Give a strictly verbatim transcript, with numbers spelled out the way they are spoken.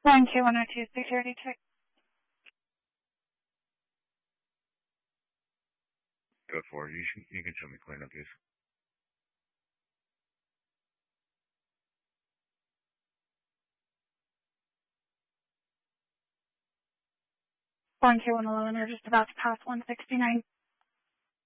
one Q one oh two security check. Go for it. You, should, you can show me clean up, please. one Q one eleven, you're just about to pass one sixty-nine.